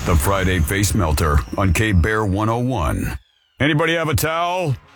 The Friday Face Melter on K-Bear 101. Anybody have a towel?